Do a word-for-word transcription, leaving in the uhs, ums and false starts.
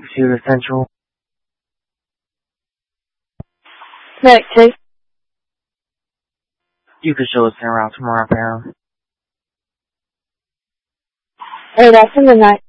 Computer Central. Connected. You could show us en route tomorrow, Pam. Eight after midnight.